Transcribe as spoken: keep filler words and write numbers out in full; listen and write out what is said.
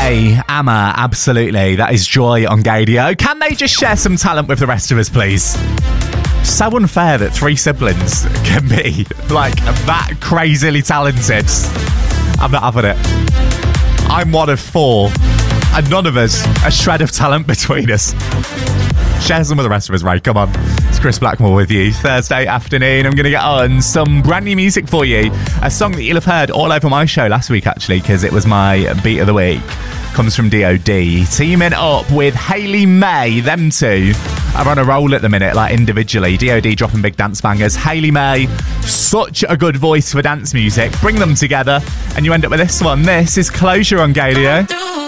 May, Amma, absolutely. That is Joy on Gadio. Can they just share some talent with the rest of us, please? So unfair that three siblings can be like that crazily talented. I'm not having it. I'm one of four, and none of us a shred of talent between us. Share some with the rest of us, Ray. Come on. It's Chris Blackmore with you. Thursday afternoon, I'm going to get on some brand new music for you. A song that you'll have heard all over my show last week, actually, because it was my beat of the week. Comes from D O D. Teaming up with Hayley May. Them two are on a roll at the minute, like individually. D O D dropping big dance bangers. Hayley May, such a good voice for dance music. Bring them together, and you end up with this one. This is Closure on Gadio.